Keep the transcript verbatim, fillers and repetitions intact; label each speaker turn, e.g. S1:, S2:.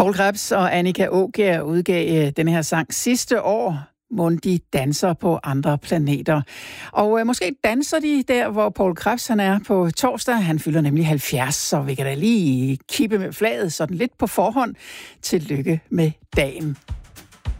S1: Poul Krebs og Annika Aakjær udgav denne her sang sidste år. Mon de danser på andre planeter. Og øh, måske danser de der, hvor Poul Krebs han er på torsdag. Han fylder nemlig halvfjerds, så vi kan da lige kippe med flaget sådan lidt på forhånd. Tillykke med dagen.